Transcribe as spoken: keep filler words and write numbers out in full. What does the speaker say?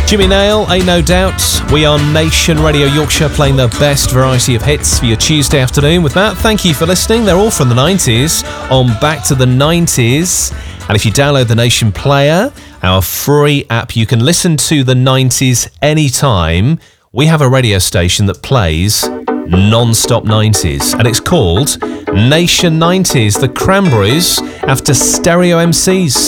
Jimmy Nail, Ain't No Doubt. We are Nation Radio Yorkshire, playing the best variety of hits for your Tuesday afternoon with Matt. Thank you for listening. They're all from the nineties on Back to the nineties. And if you download the Nation Player, our free app, you can listen to the nineties anytime. We have a radio station that plays non-stop nineties, and it's called Nation nineties. The Cranberries after Stereo M Cs.